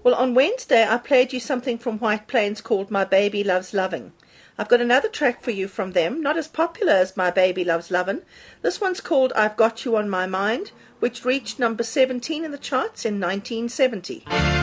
Well, on Wednesday I played you something from White Plains called My Baby Loves Loving. I've got another track for you from them, not as popular as My Baby Loves Lovin'. This one's called I've Got You on My Mind, which reached number 17 in the charts in 1970.